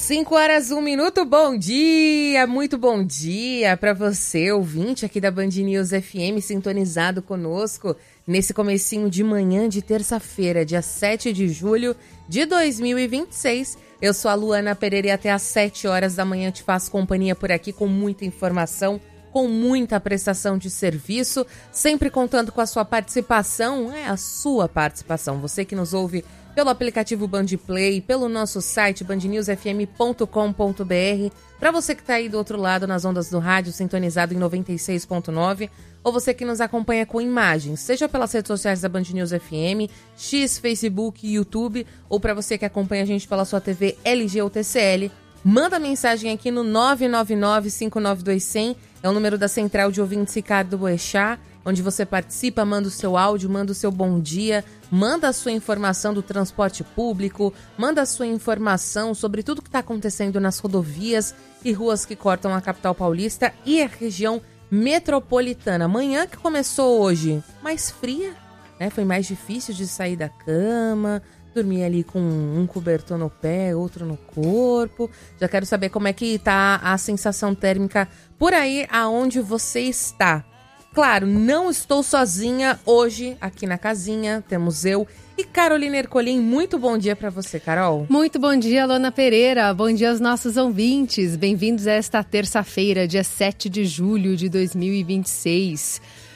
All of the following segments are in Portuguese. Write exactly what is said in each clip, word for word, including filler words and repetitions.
cinco horas, um minuto, bom dia, muito bom dia para você, ouvinte aqui da Band News F M, sintonizado conosco nesse comecinho de manhã de terça-feira, dia sete de julho de dois mil e vinte e seis. Eu sou a Luana Pereira e até às sete horas da manhã te faço companhia por aqui com muita informação, com muita prestação de serviço, sempre contando com a sua participação, é a sua participação, você que nos ouve pelo aplicativo Band Play, pelo nosso site band news f m ponto com ponto b r, para você que está aí do outro lado nas ondas do rádio, sintonizado em noventa e seis ponto nove, ou você que nos acompanha com imagens, seja pelas redes sociais da Band News F M, X, Facebook, YouTube, ou para você que acompanha a gente pela sua T V L G ou T C L, manda mensagem aqui no nove nove nove, cinco nove dois, zero zero, é o número da Central de Ouvintes Ricardo Boechat, onde você participa, manda o seu áudio, manda o seu bom dia, manda a sua informação do transporte público, manda a sua informação sobre tudo que está acontecendo nas rodovias e ruas que cortam a capital paulista e a região metropolitana. Manhã que começou hoje mais fria, né? Foi mais difícil de sair da cama, dormir ali com um cobertor no pé, outro no corpo. Já quero saber como é que tá a sensação térmica por aí aonde você está. Claro, não estou sozinha hoje aqui na casinha, temos eu e Carolina Ercolim. Muito bom dia para você, Carol. Muito bom dia, Luana Pereira. Bom dia aos nossos ouvintes. Bem-vindos a esta terça-feira, dia sete de julho de dois mil e vinte e seis.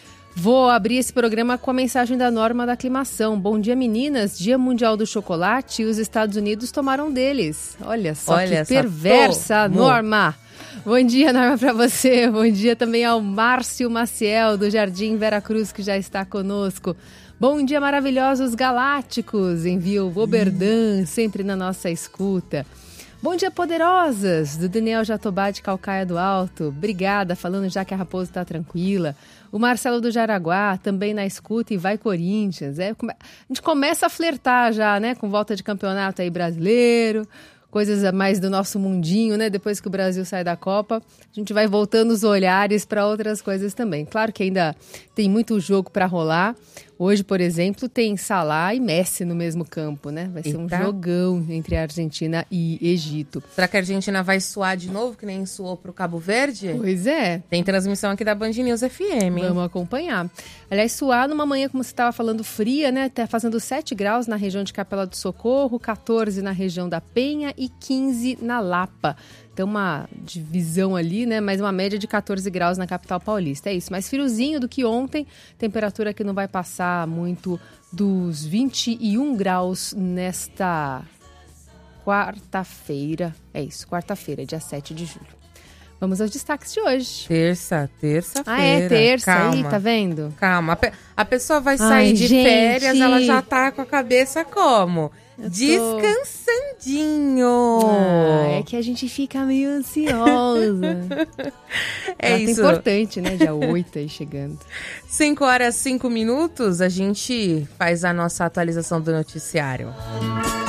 Vou abrir esse programa com a mensagem da Norma da Aclimação. Bom dia, meninas. Dia Mundial do Chocolate e os Estados Unidos tomaram deles. Olha só Olha que perversa, Norma. Bom dia, Norma, para você. Bom dia também ao Márcio Maciel, do Jardim Veracruz, que já está conosco. Bom dia, maravilhosos galácticos. Envio o Oberdan, sempre na nossa escuta. Bom dia, poderosas, do Daniel Jatobá, de Calcaia do Alto. Obrigada, falando já que a Raposa está tranquila. O Marcelo do Jaraguá, também na escuta, e vai Corinthians. É, a gente começa a flertar já, né, com volta de campeonato aí brasileiro, coisas mais do nosso mundinho, né? Depois que o Brasil sai da Copa, a gente vai voltando os olhares para outras coisas também. Claro que ainda tem muito jogo para rolar. Hoje, por exemplo, tem Salah e Messi no mesmo campo, né? Vai ser Eita. um jogão entre a Argentina e Egito. Será que a Argentina vai suar de novo, que nem suou pro Cabo Verde? Pois é. Tem transmissão aqui da Band News F M. Vamos acompanhar. Aliás, suar numa manhã, como você estava falando, fria, né? Tá fazendo sete graus na região de Capela do Socorro, quatorze na região da Penha e quinze na Lapa. Tem uma divisão ali, né? Mas uma média de quatorze graus na capital paulista. É isso, mais friozinho do que ontem. Temperatura que não vai passar muito dos vinte e um graus nesta quarta-feira. É isso, quarta-feira, dia sete de julho. Vamos aos destaques de hoje. Terça, terça-feira. Ah, é terça Calma. aí, tá vendo? Calma, a, pe- a pessoa vai sair Ai, de gente. férias, ela já tá com a cabeça como? Eu tô... Descansandinho. Ah, é que a gente fica meio ansiosa. É Ela isso. É importante, né? Dia oito aí chegando. cinco horas, cinco minutos, a gente faz a nossa atualização do noticiário.